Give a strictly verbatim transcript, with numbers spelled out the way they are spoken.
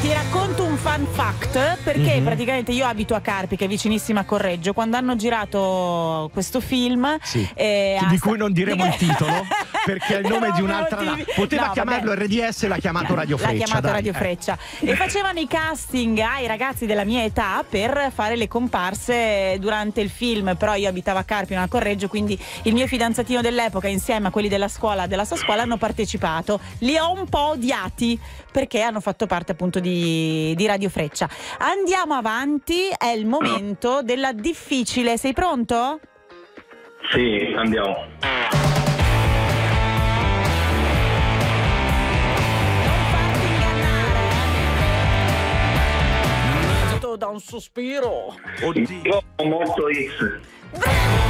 Ti racconto un fun fact, perché Mhm. praticamente io abito a Carpi, che è vicinissima a Correggio. Quando hanno girato questo film, Sì. eh, Di a- cui non diremo il titolo, perché è il nome Per di ovvi un'altra. motivi. Poteva No, chiamarlo vabbè. R D S, l'ha chiamato Radio L'ha Freccia. chiamato dai, Radio eh. Freccia. E facevano i casting ai ragazzi della mia età per fare le comparse durante il film. Però io abitavo a Carpi, non a Correggio, quindi il mio fidanzatino dell'epoca insieme a quelli della scuola, della sua scuola, hanno partecipato. Li ho un po' odiati perché hanno fatto parte appunto di, di Radio Freccia. Andiamo avanti, è il momento della difficile. Sei pronto? Sì, andiamo. Non farti ingannare. Da un sospiro. Io ho morto X. Bravo!